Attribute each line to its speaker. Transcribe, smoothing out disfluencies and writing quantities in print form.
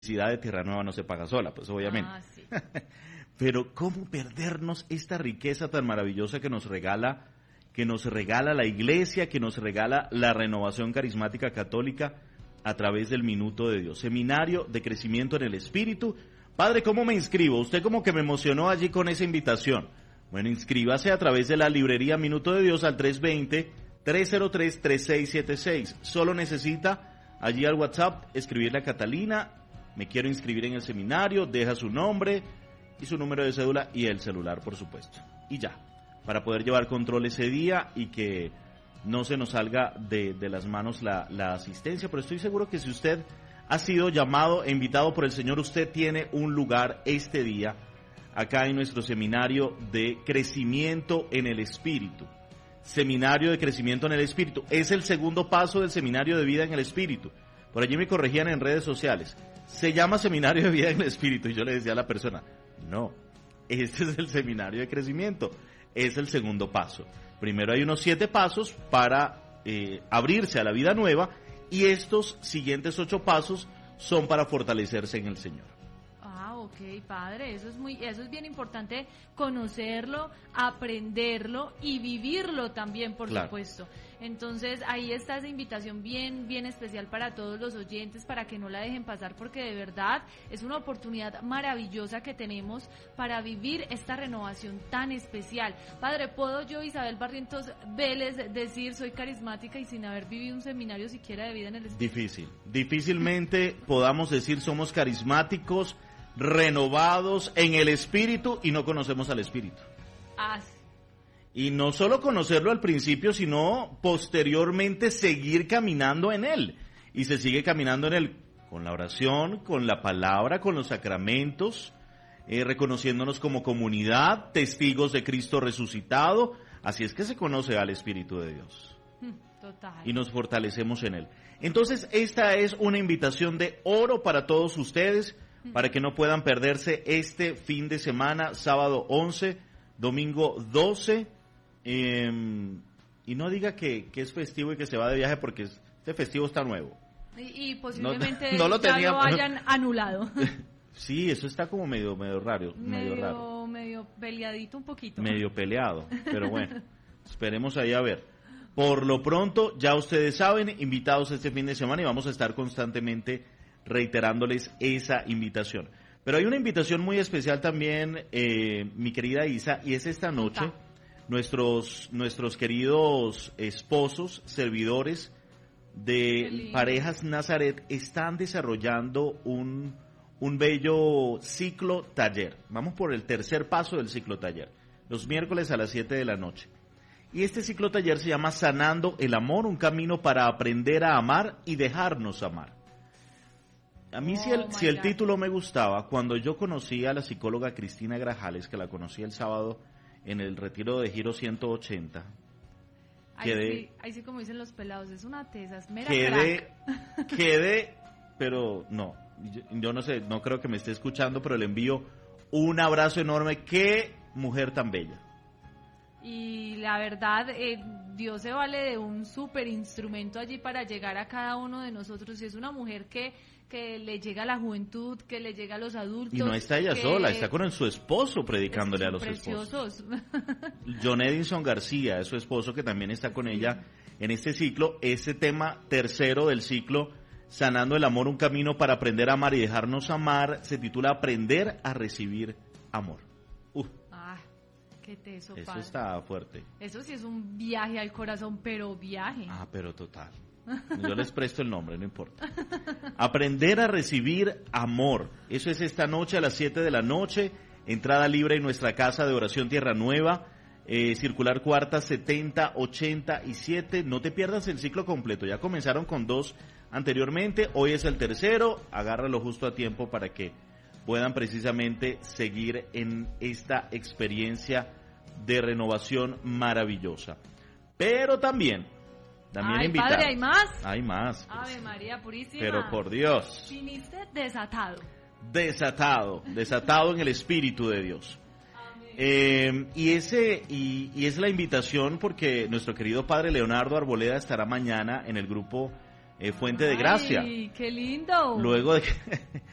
Speaker 1: electricidad de Tierra Nueva no se paga sola, pues obviamente.
Speaker 2: Sí.
Speaker 1: Pero ¿cómo perdernos esta riqueza tan maravillosa que nos regala la Iglesia, que nos regala la Renovación Carismática Católica a través del Minuto de Dios? Seminario de Crecimiento en el Espíritu. Padre, ¿cómo me inscribo? Usted como que me emocionó allí con esa invitación. Bueno, inscríbase a través de la librería Minuto de Dios al 320-303-3676. Solo necesita allí al WhatsApp escribirle a Catalina: me quiero inscribir en el seminario, deja su nombre y su número de cédula y el celular, por supuesto. Y ya, para poder llevar control ese día y que no se nos salga de las manos la asistencia. Pero estoy seguro que si usted ha sido llamado e invitado por el Señor, usted tiene un lugar este día acá en nuestro seminario de crecimiento en el Espíritu. Seminario de crecimiento en el Espíritu. Es el segundo paso del seminario de vida en el Espíritu. Por allí me corregían en redes sociales. Se llama seminario de vida en el Espíritu. Y yo le decía a la persona, no, este es el seminario de crecimiento. Es el segundo paso. Primero hay unos 7 pasos para abrirse a la vida nueva. Y estos siguientes 8 pasos son para fortalecerse en el Señor.
Speaker 2: Ok, padre, eso es bien importante conocerlo, aprenderlo y vivirlo también, por supuesto. Entonces, ahí está esa invitación bien especial para todos los oyentes, para que no la dejen pasar, porque de verdad es una oportunidad maravillosa que tenemos para vivir esta renovación tan especial. Padre, ¿puedo yo, Isabel Barrientos Vélez, decir soy carismática y sin haber vivido un seminario siquiera de vida en el Espíritu?
Speaker 1: Difícilmente podamos decir somos carismáticos, renovados en el Espíritu y no conocemos al Espíritu.
Speaker 2: Sí.
Speaker 1: Y no solo conocerlo al principio, sino posteriormente seguir caminando en Él. Y se sigue caminando en Él con la oración, con la palabra, con los sacramentos, reconociéndonos como comunidad, testigos de Cristo resucitado. Así es que se conoce al Espíritu de Dios.
Speaker 2: Total.
Speaker 1: Y nos fortalecemos en Él. Entonces, esta es una invitación de oro para todos ustedes, para que no puedan perderse este fin de semana, sábado 11, domingo 12, y no diga que es festivo y que se va de viaje, porque este festivo está nuevo.
Speaker 2: Y posiblemente
Speaker 1: no lo
Speaker 2: ya lo hayan anulado.
Speaker 1: Sí, eso está como medio raro.
Speaker 2: Medio peleadito un poquito.
Speaker 1: Medio peleado, pero bueno, esperemos ahí a ver. Por lo pronto, ya ustedes saben, invitados este fin de semana, y vamos a estar constantemente reiterándoles esa invitación. Pero hay una invitación muy especial también, mi querida Isa, y es esta noche. Nuestros queridos esposos, servidores de Parejas Nazaret, están desarrollando un bello ciclo taller. Vamos por el tercer paso del ciclo taller, los miércoles a las 7 de la noche. Y este ciclo taller se llama Sanando el Amor, un camino para aprender a amar y dejarnos amar. A mí si el título me gustaba, cuando yo conocí a la psicóloga Cristina Grajales, que la conocí el sábado en el retiro de Giro 180,
Speaker 2: ahí sí como dicen los pelados, es una tesa, es mera
Speaker 1: quedé, pero no, yo no sé, no creo que me esté escuchando, pero le envío un abrazo enorme. ¡Qué mujer tan bella!
Speaker 2: Y la verdad, Dios se vale de un súper instrumento allí para llegar a cada uno de nosotros. Y es una mujer que le llega a la juventud, que le llega a los adultos.
Speaker 1: Y no está ella sola, está con su esposo predicándole a los esposos. John Edison García es su esposo, que también está con ella en este ciclo. Ese tema tercero del ciclo, Sanando el Amor, un camino para aprender a amar y dejarnos amar, se titula Aprender a recibir amor.
Speaker 2: Qué teso,
Speaker 1: eso
Speaker 2: padre.
Speaker 1: Está fuerte.
Speaker 2: Eso sí es un viaje al corazón, pero viaje.
Speaker 1: Pero total. Yo les presto el nombre, no importa. Aprender a recibir amor. Eso es esta noche a las 7 de la noche. Entrada libre en nuestra casa de oración Tierra Nueva. Circular Cuarta 7087. No te pierdas el ciclo completo. Ya comenzaron con 2 anteriormente. Hoy es el tercero. Agárralo justo a tiempo para que puedan precisamente seguir en esta experiencia de renovación maravillosa. Pero también invitar.
Speaker 2: Padre, ¿hay más?
Speaker 1: Hay más.
Speaker 2: Ave María Purísima.
Speaker 1: Pero por Dios.
Speaker 2: Viniste desatado.
Speaker 1: Desatado en el Espíritu de Dios. Y es la invitación, porque nuestro querido padre Leonardo Arboleda estará mañana en el grupo Fuente de Gracia.
Speaker 2: ¡Ay, qué lindo!
Speaker 1: Luego de